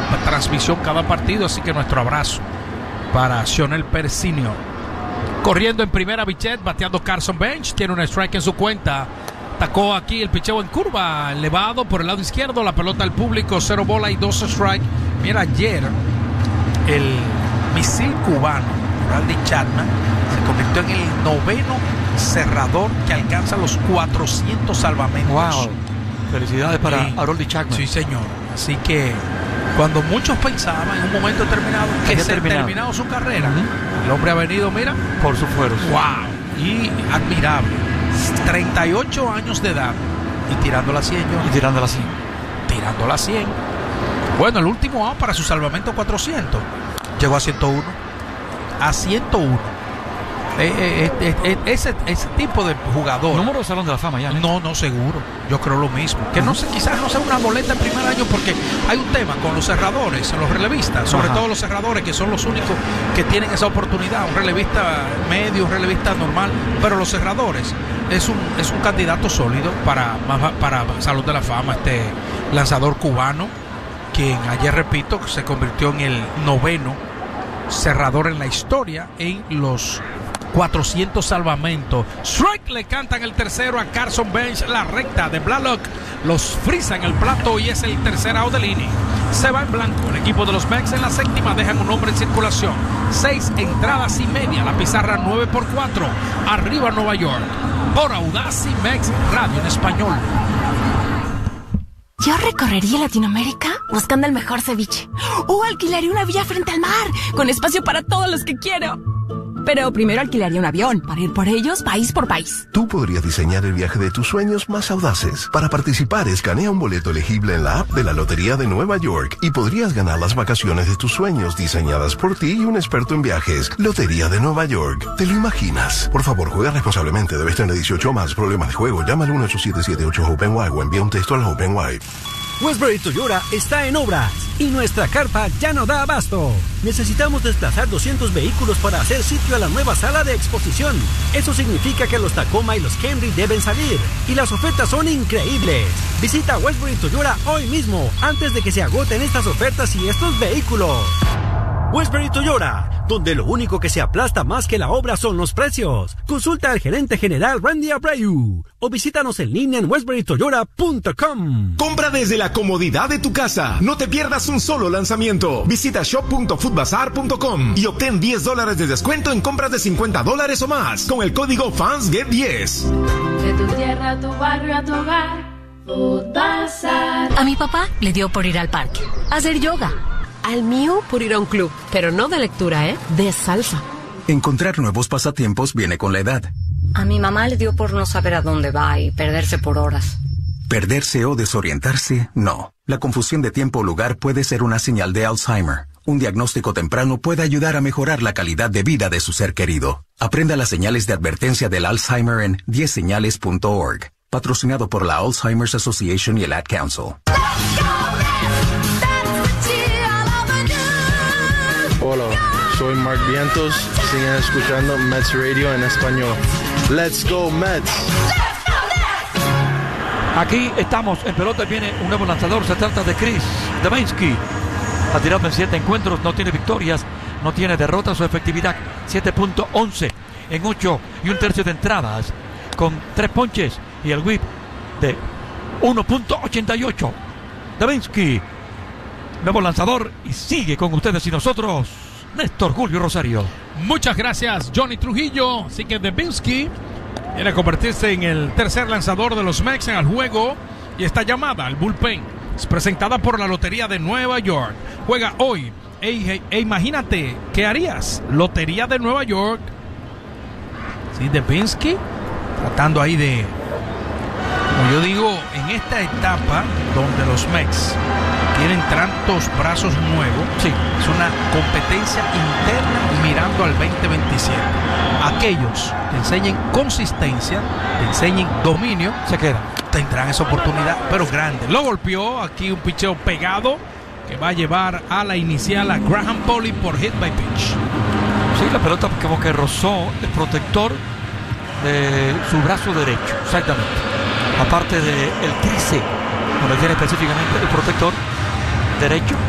transmisión cada partido, así que nuestro abrazo para Sionel Pérez Sr. Corriendo en primera Bichette, bateando Carson Bench, tiene un strike en su cuenta. Atacó aquí el picheo en curva, elevado por el lado izquierdo, la pelota al público, 0 bola y 2 strike. Mira, ayer el misil cubano, Randy Chapman, se convirtió en el 9º cerrador que alcanza los 400 salvamentos. ¡Wow! Felicidades para Aroldis Chapman. Sí, señor. Así que cuando muchos pensaban en un momento determinado que se ha terminado su carrera, el hombre ha venido, mira, por sus fueros. ¡Wow! Y admirable. 38 años de edad y tirando la 100. Y tirando la 100. Tirando la 100. Bueno, el último out para su salvamento 400. Llegó a 101. A 101. Ese tipo de jugador. Número de Salón de la Fama ya. No, seguro. Yo creo lo mismo. Que no sé, quizás no sea una boleta en primer año, porque hay un tema con los cerradores, los relevistas, sobre todo los cerradores, que son los únicos que tienen esa oportunidad. Un relevista medio, un relevista normal, pero los cerradores es un candidato sólido para Salón de la Fama, este lanzador cubano, quien ayer, repito, se convirtió en el 9º cerrador en la historia en los 400 salvamentos. Strike, le cantan el tercero a Carson Bench, la recta de Blalock los frisa en el plato y es el tercer out del inning. Se va en blanco el equipo de los Mets. En la séptima dejan un hombre en circulación. 6 entradas y media, la pizarra 9-4. Arriba Nueva York. Por Audaz y Mex Radio en español. Yo recorrería Latinoamérica buscando el mejor ceviche. O alquilaría una villa frente al mar, con espacio para todos los que quiero. Pero primero alquilaría un avión para ir por ellos país por país. Tú podrías diseñar el viaje de tus sueños más audaces. Para participar, escanea un boleto elegible en la app de la Lotería de Nueva York y podrías ganar las vacaciones de tus sueños diseñadas por ti y un experto en viajes. Lotería de Nueva York. ¿Te lo imaginas? Por favor, juega responsablemente. Debes tener 18 o más. Problemas de juego. Llama al 1-877-8-HOPE-NY o envía un texto al HOPE-NY. Westbury Toyota está en obras y nuestra carpa ya no da abasto. Necesitamos desplazar 200 vehículos para hacer sitio a la nueva sala de exposición. Eso significa que los Tacoma y los Camry deben salir y las ofertas son increíbles. Visita Westbury Toyota hoy mismo antes de que se agoten estas ofertas y estos vehículos. Westbury Toyota, donde lo único que se aplasta más que la obra son los precios. Consulta al gerente general Randy Abreu o visítanos en línea en westburytoyota.com. Compra desde la comodidad de tu casa. No te pierdas un solo lanzamiento. Visita shop.foodbazar.com y obtén $10 de descuento en compras de $50 o más con el código FANSGET10. De tu tierra a tu barrio a tu hogar, Food Bazar. A mi papá le dio por ir al parque, a hacer yoga. Al mío por ir a un club, pero no de lectura, de salsa. Encontrar nuevos pasatiempos viene con la edad. A mi mamá le dio por no saber a dónde va y perderse por horas. Perderse o desorientarse, no. La confusión de tiempo o lugar puede ser una señal de Alzheimer. Un diagnóstico temprano puede ayudar a mejorar la calidad de vida de su ser querido. Aprenda las señales de advertencia del Alzheimer en 10señales.org. Patrocinado por la Alzheimer's Association y el Ad Council. Hola, soy Mark Vientos. Siguen escuchando Mets Radio en español. Let's go Mets. Aquí estamos en pelota. Viene un nuevo lanzador. Se trata de Chris Devenski. Ha tirado en 7 encuentros. No tiene victorias. No tiene derrotas. Su efectividad 7.11 en 8 1/3 de entradas. Con 3 ponches y el whip de 1.88. Devenski, nuevo lanzador, y sigue con ustedes y nosotros Néstor Julio Rosario. Muchas gracias, Johnny Trujillo. Así que Devenski viene a convertirse en el tercer lanzador de los Mets en el juego, y esta llamada al bullpen es presentada por la Lotería de Nueva York. Juega hoy e imagínate, ¿qué harías? Lotería de Nueva York. Sí, Devenski tratando ahí de, como yo digo, en esta etapa donde los Mets tienen tantos brazos nuevos, sí, es una competencia interna mirando al 2027. Aquellos que enseñen consistencia, que enseñen dominio, se quedan, tendrán esa oportunidad, pero grande. Lo golpeó aquí, un picheo pegado que va a llevar a la inicial a Graham Polley por hit by pitch. Sí, la pelota como que rozó el protector de su brazo derecho, exactamente, aparte del tríceps, donde tiene específicamente el protector derecho.